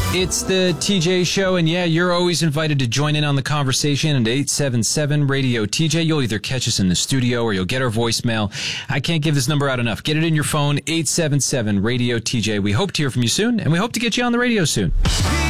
It's the TJ Show, and yeah, you're always invited to join in on the conversation at 877-RADIO-TJ. You'll either catch us in the studio or you'll get our voicemail. I can't give this number out enough. Get it in your phone, 877-RADIO-TJ. We hope to hear from you soon, and we hope to get you on the radio soon.